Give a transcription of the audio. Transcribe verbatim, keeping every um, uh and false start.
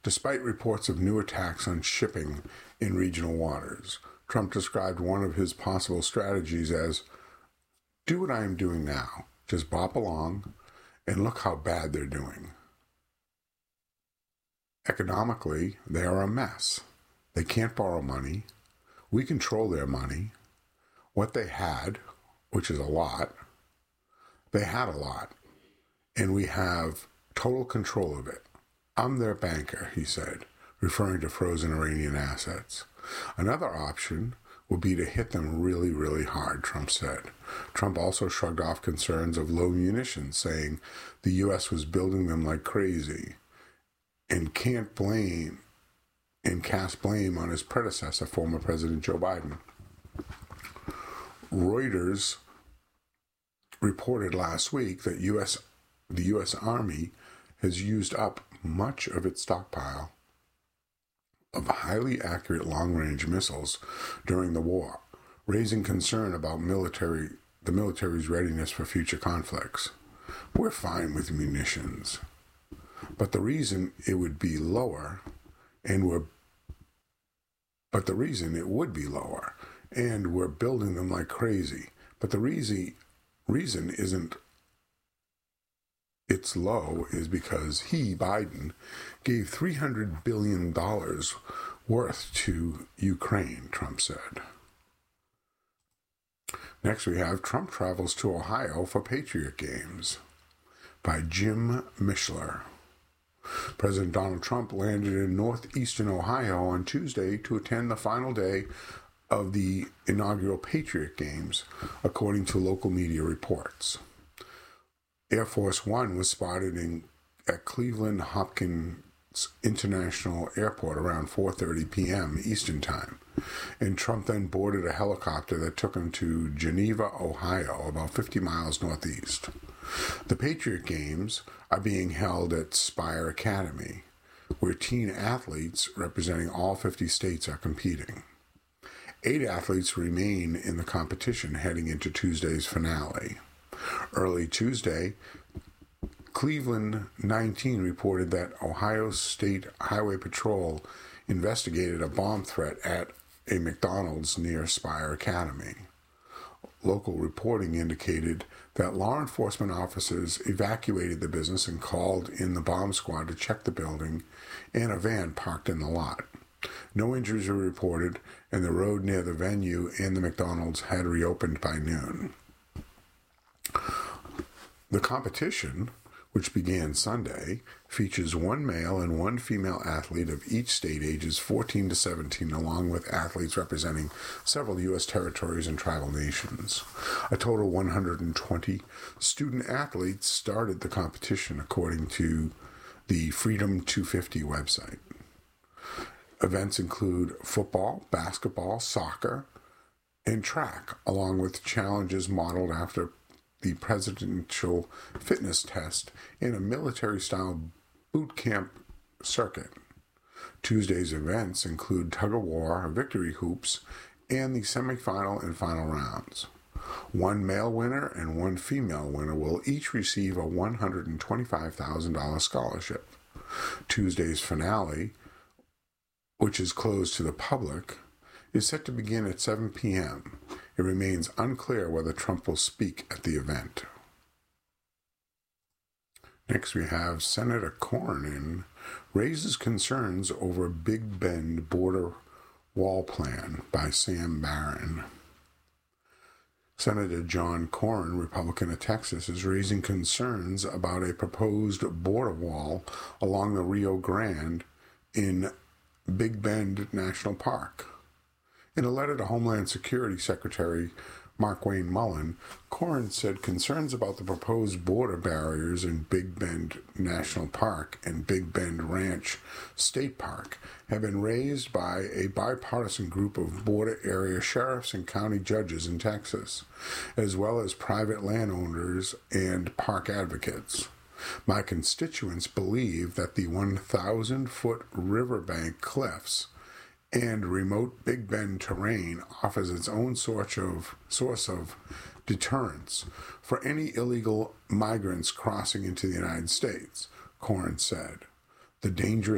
despite reports of new attacks on shipping in regional waters. Trump described one of his possible strategies as, "Do what I am doing now, just bop along, and look how bad they're doing." Economically, they are a mess. They can't borrow money. We control their money. What they had, which is a lot, they had a lot, and we have total control of it. I'm their banker, he said, referring to frozen Iranian assets. Another option would be to hit them really, really hard, Trump said. Trump also shrugged off concerns of low munitions, saying the U S was building them like crazy and can't blame and cast blame on his predecessor, former President Joe Biden. Reuters reported last week that U S the U S Army has used up much of its stockpile of highly accurate long-range missiles during the war, raising concern about military the military's readiness for future conflicts. We're fine with munitions, but the reason it would be lower, and we're but the reason it would be lower, and we're building them like crazy. But the reason reason isn't it's low is because he, Biden, gave three hundred billion dollars worth to Ukraine, Trump said. Next we have Trump travels to Ohio for Patriot Games by Jim Mishler. President Donald Trump landed in northeastern Ohio on Tuesday to attend the final day of the inaugural Patriot Games, according to local media reports. Air Force One was spotted in, at Cleveland Hopkins International Airport around four thirty p.m. Eastern Time, and Trump then boarded a helicopter that took him to Geneva, Ohio, about fifty miles northeast. The Patriot Games are being held at Spire Academy, where teen athletes representing all fifty states are competing. Eight athletes remain in the competition heading into Tuesday's finale. Early Tuesday, Cleveland nineteen reported that Ohio State Highway Patrol investigated a bomb threat at a McDonald's near Spire Academy. Local reporting indicated that law enforcement officers evacuated the business and called in the bomb squad to check the building and a van parked in the lot. No injuries were reported, and the road near the venue and the McDonald's had reopened by noon. The competition, which began Sunday, features one male and one female athlete of each state ages fourteen to seventeen, along with athletes representing several U S territories and tribal nations. A total one hundred twenty student athletes started the competition, according to the Freedom two fifty website. Events include football, basketball, soccer, and track, along with challenges modeled after the presidential fitness test in a military-style boot camp circuit. Tuesday's events include tug-of-war, victory hoops, and the semifinal and final rounds. One male winner and one female winner will each receive a one hundred twenty-five thousand dollars scholarship. Tuesday's finale, which is closed to the public, is set to begin at seven p.m. It remains unclear whether Trump will speak at the event. Next we have Senator Cornyn raises concerns over Big Bend border wall plan by Sam Barron. Senator John Cornyn, Republican of Texas, is raising concerns about a proposed border wall along the Rio Grande in Big Bend National Park. In a letter to Homeland Security Secretary Markwayne Mullin, Cornyn said concerns about the proposed border barriers in Big Bend National Park and Big Bend Ranch State Park have been raised by a bipartisan group of border area sheriffs and county judges in Texas, as well as private landowners and park advocates. My constituents believe that the one thousand foot riverbank cliffs and remote Big Bend terrain offers its own source of, source of deterrence for any illegal migrants crossing into the United States, Cornyn said. The dangerous